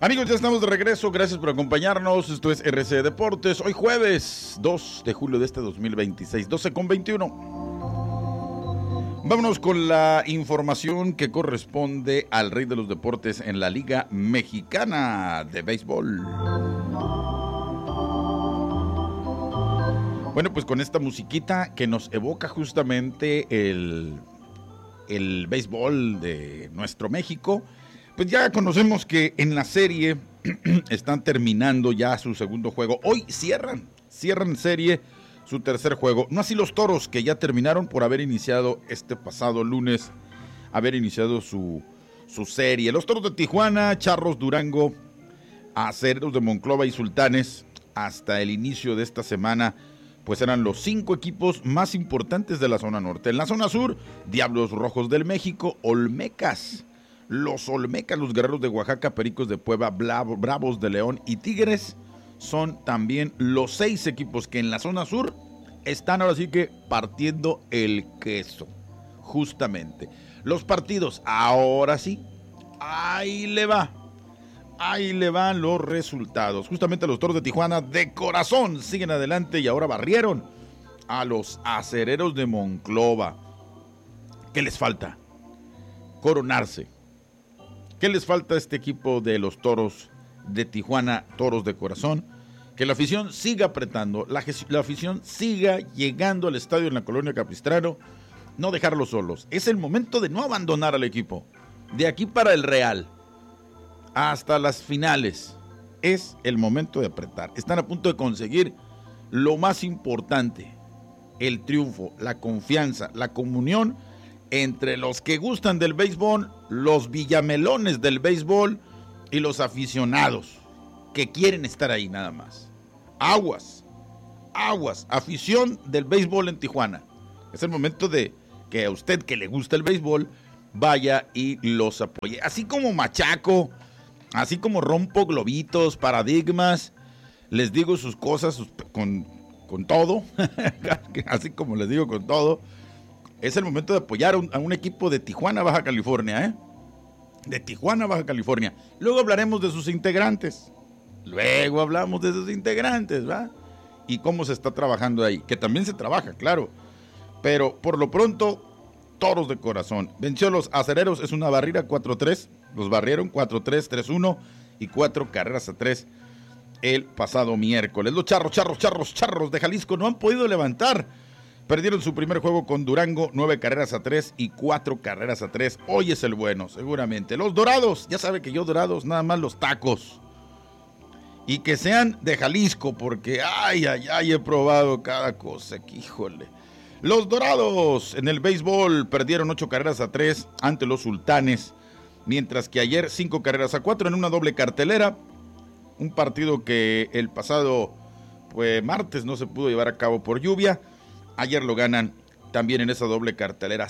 Amigos, ya estamos de regreso, gracias por acompañarnos, esto es RC Deportes, hoy jueves 2 de julio de este 2026, 12:21. Vámonos con la información que corresponde al rey de los deportes en la Liga Mexicana de Béisbol. Bueno, pues con esta musiquita que nos evoca justamente el béisbol de nuestro México, pues ya conocemos que en la serie están terminando ya su segundo juego. Hoy cierran serie su tercer juego. No así los Toros, que ya terminaron por haber iniciado este pasado lunes, haber iniciado su serie. Los Toros de Tijuana, Charros, Durango, Acereros de Monclova y Sultanes, hasta el inicio de esta semana, pues eran los 5 equipos más importantes de la zona norte. En la zona sur, Diablos Rojos del México, Olmecas, los Olmecas, los Guerreros de Oaxaca, Pericos de Puebla, Bravos de León y Tigres son también los 6 equipos que en la zona sur están ahora sí que partiendo el queso, justamente. Los partidos, ahora sí, ahí le van los resultados. Justamente los Toros de Tijuana de corazón siguen adelante y ahora barrieron a los Acereros de Monclova. ¿Qué les falta? Coronarse. ¿Qué les falta a este equipo de los Toros de Tijuana, Toros de corazón? Que la afición siga apretando, la afición siga llegando al estadio en la colonia Capistrano, no dejarlos solos. Es el momento de no abandonar al equipo. De aquí para el Real, hasta las finales, es el momento de apretar. Están a punto de conseguir lo más importante, el triunfo, la confianza, la comunión entre los que gustan del béisbol, los villamelones del béisbol y los aficionados que quieren estar ahí nada más. Aguas, afición del béisbol en Tijuana. Es el momento de que a usted que le gusta el béisbol vaya y los apoye. Así como machaco, así como rompo globitos, paradigmas, les digo sus cosas con todo, así como les digo con todo. Es el momento de apoyar a un equipo de Tijuana, Baja California, de Tijuana, Baja California. Luego hablaremos de sus integrantes. ¿Va? Y cómo se está trabajando ahí. Que también se trabaja, claro. Pero por lo pronto, Toros de corazón. Venció a los Acereros, es una barrida 4-3. Los barrieron 4-3, 3-1 y 4-3 el pasado miércoles. Los Charros de Jalisco no han podido levantar. Perdieron su primer juego con Durango, 9-3 y 4-3. Hoy es el bueno, seguramente. Los Dorados, ya sabe que yo Dorados, nada más los tacos. Y que sean de Jalisco, porque he probado cada cosa, que híjole. Los Dorados en el béisbol perdieron 8-3 ante los Sultanes, mientras que ayer 5-4 en una doble cartelera. Un partido que el pasado martes no se pudo llevar a cabo por lluvia. Ayer lo ganan también en esa doble cartelera,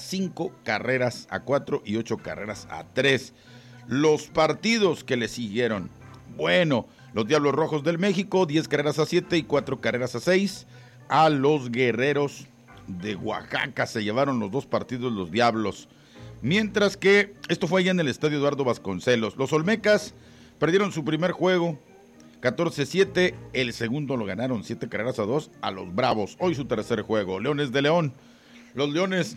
5-4 y 8-3. Los partidos que le siguieron. Bueno, los Diablos Rojos del México, 10-7 y 4-6. A los Guerreros de Oaxaca se llevaron los 2 partidos los Diablos. Mientras que esto fue allá en el estadio Eduardo Vasconcelos. Los Olmecas perdieron su primer juego, 14-7, el segundo lo ganaron 7-2 a los Bravos. Hoy su tercer juego, Leones de León. Los Leones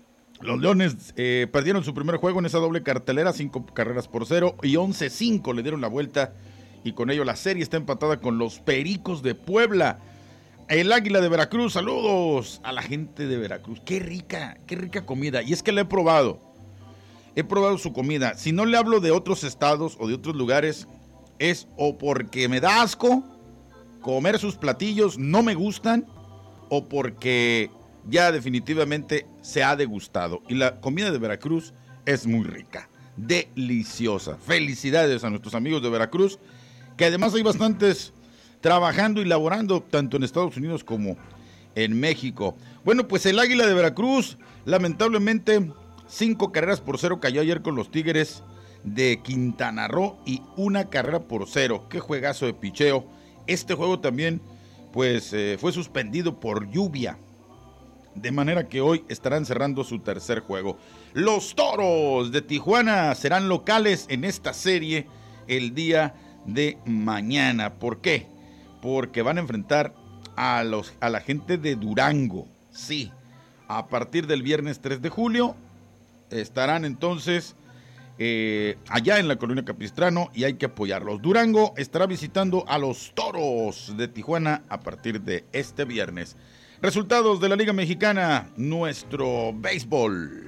perdieron su primer juego en esa doble cartelera, 5-0 y 11-5 le dieron la vuelta y con ello la serie está empatada con los Pericos de Puebla. El Águila de Veracruz, saludos a la gente de Veracruz. Qué rica comida, y es que la he probado su comida. Si no le hablo de otros estados o de otros lugares, es o porque me da asco comer sus platillos, no me gustan, o porque ya definitivamente se ha degustado. Y la comida de Veracruz es muy rica, deliciosa. Felicidades a nuestros amigos de Veracruz, que además hay bastantes trabajando y laborando tanto en Estados Unidos como en México. Bueno, pues el Águila de Veracruz, lamentablemente 5-0 cayó ayer con los Tigres de Quintana Roo y 1-0. Qué juegazo de picheo. Este juego también fue suspendido por lluvia, de manera que hoy estarán cerrando su tercer juego. Los Toros de Tijuana serán locales en esta serie el día de mañana. ¿Por qué? Porque van a enfrentar a la gente de Durango. Sí, a partir del viernes 3 de julio estarán entonces allá en la Colonia Capistrano y hay que apoyarlos. Durango estará visitando a los Toros de Tijuana a partir de este viernes. Resultados de la Liga Mexicana, nuestro béisbol.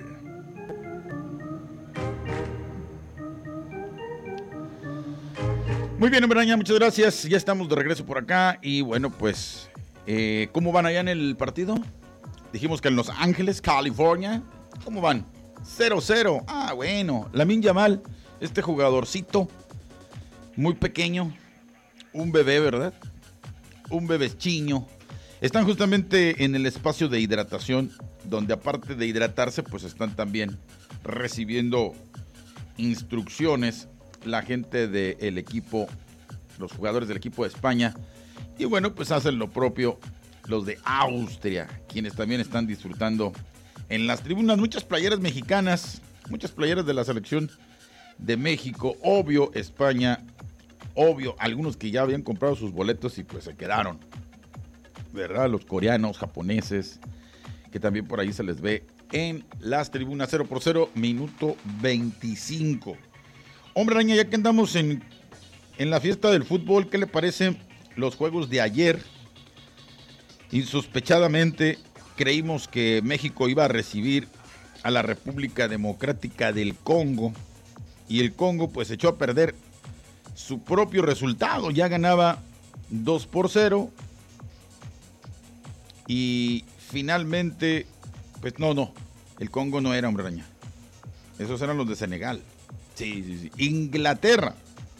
Muy bien, Braña, muchas gracias. Ya estamos de regreso por acá. Y bueno, pues, ¿cómo van allá en el partido? Dijimos que en Los Ángeles, California. ¿Cómo van? 0-0. Ah, bueno. Lamine Yamal, este jugadorcito, muy pequeño. Un bebé, ¿verdad? Un bebeciño. Están justamente en el espacio de hidratación, donde aparte de hidratarse, pues están también recibiendo instrucciones la gente del equipo, los jugadores del equipo de España, y bueno, pues hacen lo propio los de Austria, quienes también están disfrutando en las tribunas. Muchas playeras mexicanas, muchas playeras de la selección de México, obvio España, obvio algunos que ya habían comprado sus boletos y pues se quedaron, ¿verdad? Los coreanos, japoneses, que también por ahí se les ve en las tribunas. 0-0, minuto 25. Hombre Araña, ya que andamos en la fiesta del fútbol, ¿qué le parecen los juegos de ayer? Insospechadamente creímos que México iba a recibir a la República Democrática del Congo y el Congo pues echó a perder su propio resultado. Ya ganaba 2-0 y finalmente pues no, el Congo no era, Hombre Araña. Esos eran los de Senegal. Sí. Inglaterra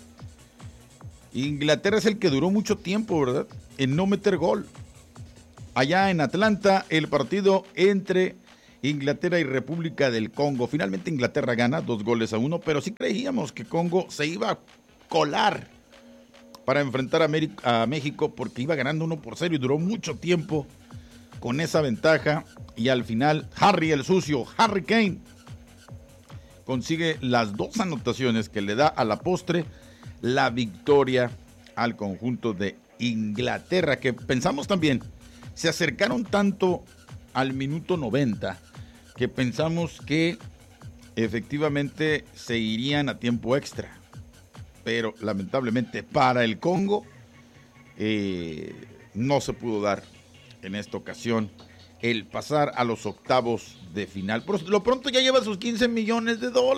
es el que duró mucho tiempo, ¿verdad?, en no meter gol. Allá en Atlanta, el partido entre Inglaterra y República del Congo. Finalmente Inglaterra gana 2-1, pero sí creíamos que Congo se iba a colar para enfrentar a México porque iba ganando 1-0 y duró mucho tiempo con esa ventaja. Y al final, Harry Kane, consigue las 2 anotaciones que le da a la postre la victoria al conjunto de Inglaterra, que pensamos también, se acercaron tanto al minuto 90 que pensamos que efectivamente se irían a tiempo extra, pero lamentablemente para el Congo no se pudo dar en esta ocasión el pasar a los octavos de final. Por lo pronto ya lleva sus $15 millones.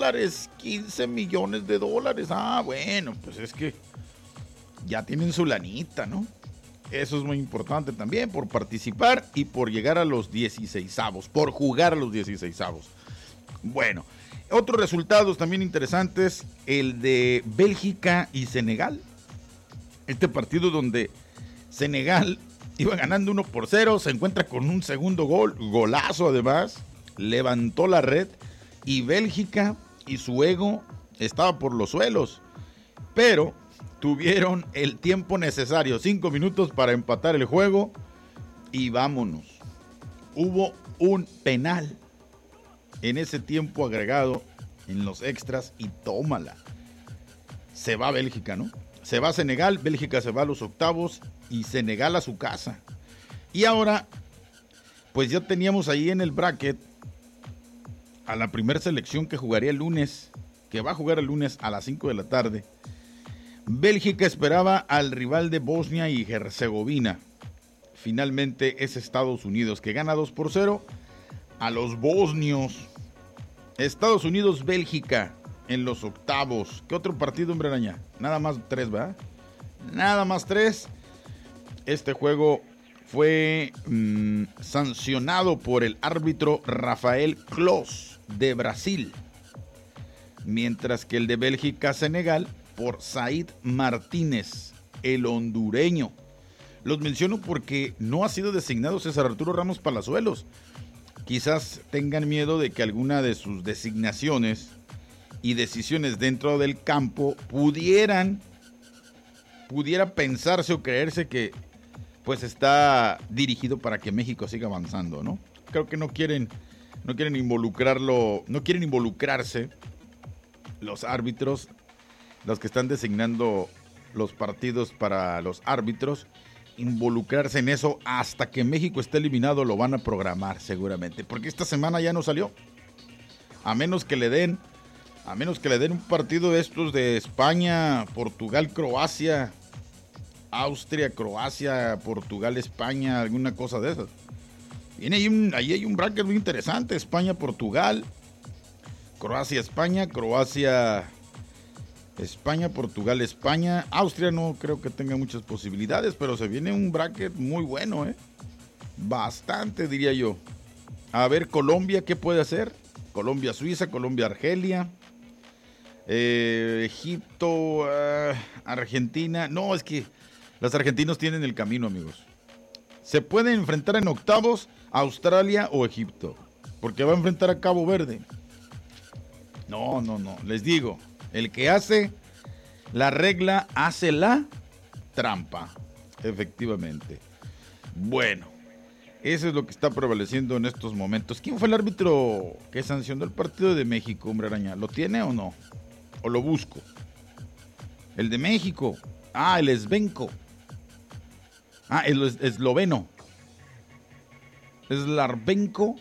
15 millones de dólares. Ah, bueno, pues es que ya tienen su lanita, ¿no? Eso es muy importante también, por participar y por llegar a los 16avos, por jugar a los 16avos. Bueno, otros resultados también interesantes, el de Bélgica y Senegal. Este partido donde Senegal iba ganando 1-0, se encuentra con un segundo golazo además, levantó la red y Bélgica y su ego estaba por los suelos, pero tuvieron el tiempo necesario, 5 minutos para empatar el juego y vámonos. Hubo un penal en ese tiempo agregado, en los extras, y tómala. Se va Bélgica, ¿no? Se va Senegal, Bélgica se va a los octavos y Senegal a su casa. Y ahora, pues ya teníamos ahí en el bracket a la primera selección que jugaría el lunes, que va a jugar el lunes a las 5 de la tarde. Bélgica esperaba al rival de Bosnia y Herzegovina. Finalmente es Estados Unidos, que gana 2-0 a los bosnios. Estados Unidos, Bélgica en los octavos. ¿Qué otro partido, Hombre Araña? Nada más 3, ¿verdad? Nada más 3. Este juego fue sancionado por el árbitro Rafael Clos de Brasil, mientras que el de Bélgica-Senegal por Said Martínez, el hondureño. Los menciono porque no ha sido designado César Arturo Ramos Palazuelos. Quizás tengan miedo de que alguna de sus designaciones y decisiones dentro del campo pudiera pensarse o creerse que pues está dirigido para que México siga avanzando, ¿no? Creo que no quieren involucrarse los árbitros los que están designando los partidos para los árbitros, involucrarse en eso hasta que México esté eliminado. Lo van a programar seguramente, porque esta semana ya no salió. A menos que le den un partido de estos de España, Portugal, Croacia, Austria, Croacia, Portugal, España, alguna cosa de esas. Ahí hay un bracket muy interesante: España, Portugal, Croacia, España, Croacia, España, Portugal, España. Austria no creo que tenga muchas posibilidades, pero se viene un bracket muy bueno, bastante, diría yo. A ver, Colombia, ¿qué puede hacer? Colombia, Suiza, Colombia, Argelia, Egipto, Argentina. No, es que los argentinos tienen el camino, amigos. Se pueden enfrentar en octavos Australia o Egipto, porque va a enfrentar a Cabo Verde. No, les digo, el que hace la regla hace la trampa, efectivamente. Bueno, eso es lo que está prevaleciendo en estos momentos. ¿Quién fue el árbitro que sancionó el partido de México, hombre araña? ¿Lo tiene o no? ¿O lo busco? El de México. El Svenko. El esloveno. Slarvenko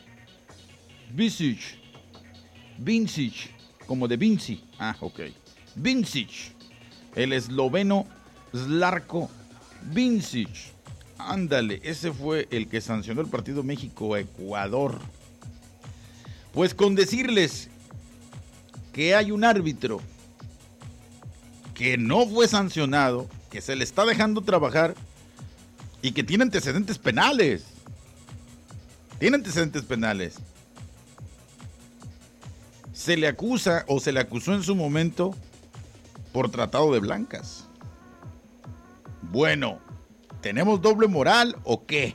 Vincic, como de Vinci. Ok. Vincic. El esloveno Zlatko Vincic. Ándale, ese fue el que sancionó el partido México-Ecuador. Pues con decirles que hay un árbitro que no fue sancionado, que se le está dejando trabajar y que tiene antecedentes penales. Se le acusa o se le acusó en su momento por tratado de blancas. Bueno, ¿tenemos doble moral o qué?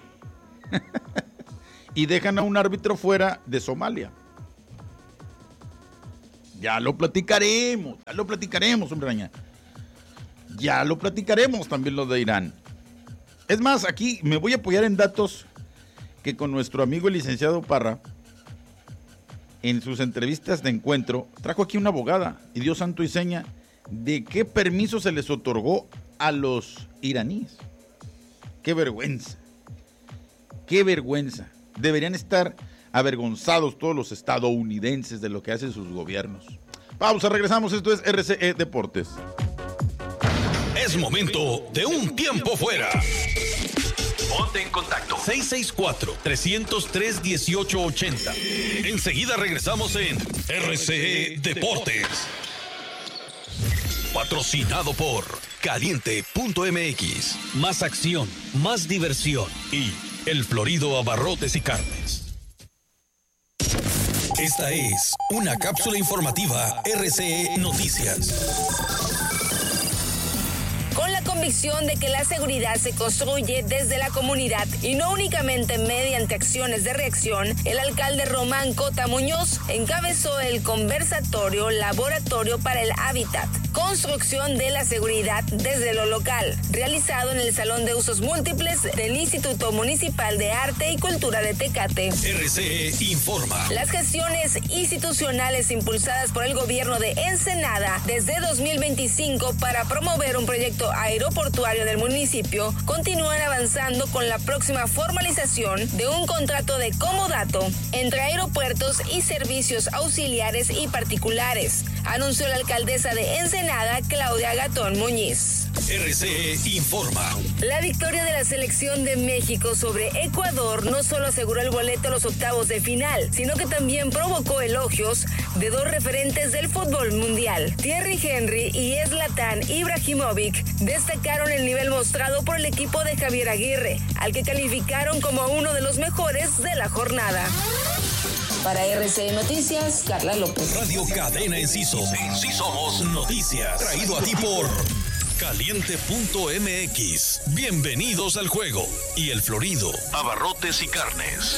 Y dejan a un árbitro fuera de Somalia. Ya lo platicaremos, hombre araña. Ya lo platicaremos también lo de Irán. Es más, aquí me voy a apoyar en datos que con nuestro amigo el licenciado Parra, en sus entrevistas de encuentro, trajo aquí una abogada y dio santo y seña de qué permiso se les otorgó a los iraníes. ¡Qué vergüenza! ¡Qué vergüenza! Deberían estar avergonzados todos los estadounidenses de lo que hacen sus gobiernos. Pausa, regresamos. Esto es RCE Deportes. Es momento de un tiempo fuera. Ponte en contacto. 664-303-1880. Enseguida regresamos en RCE Deportes. Patrocinado por Caliente.mx. Más acción, más diversión y El Florido Abarrotes y Carnes. Esta es una cápsula informativa RCE Noticias. Con la convicción de que la seguridad se construye desde la comunidad y no únicamente mediante acciones de reacción, el alcalde Román Cota Muñoz encabezó el conversatorio Laboratorio para el Hábitat, construcción de la seguridad desde lo local, realizado en el Salón de Usos Múltiples del Instituto Municipal de Arte y Cultura de Tecate. RCE informa. Las gestiones institucionales impulsadas por el gobierno de Ensenada desde 2025 para promover un proyecto aeroportuario del municipio continúan avanzando con la próxima formalización de un contrato de comodato entre aeropuertos y servicios auxiliares y particulares, anunció la alcaldesa de Ensenada, Claudia Gatón Muñiz. RCE informa. La victoria de la selección de México sobre Ecuador no solo aseguró el boleto a los octavos de final, sino que también provocó elogios de dos referentes del fútbol mundial. Thierry Henry y Zlatan Ibrahimovic destacaron el nivel mostrado por el equipo de Javier Aguirre, al que calificaron como uno de los mejores de la jornada. Para RCE Noticias, Carla López. Radio Cadena Enciso. En sí somos noticias. Traído a ti por Caliente.mx. Bienvenidos al juego. Y El Florido, Abarrotes y Carnes.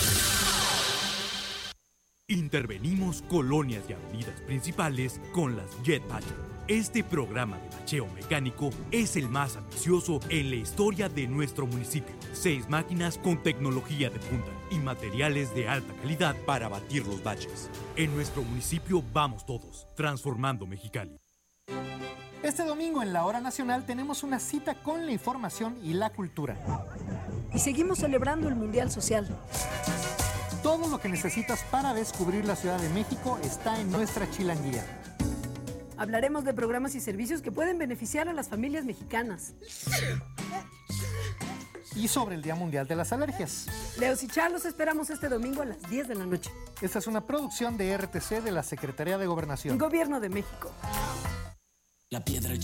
Intervenimos colonias y avenidas principales con las Jet Bacheo. Este programa de bacheo mecánico es el más ambicioso en la historia de nuestro municipio. 6 máquinas con tecnología de punta y materiales de alta calidad para batir los baches. En nuestro municipio vamos todos, transformando Mexicali. Este domingo en la Hora Nacional tenemos una cita con la información y la cultura. Y seguimos celebrando el Mundial Social. Todo lo que necesitas para descubrir la Ciudad de México está en nuestra chilanguía. Hablaremos de programas y servicios que pueden beneficiar a las familias mexicanas. Y sobre el Día Mundial de las Alergias. Leos y Char, los esperamos este domingo a las 10 de la noche. Esta es una producción de RTC de la Secretaría de Gobernación. Gobierno de México. La piedra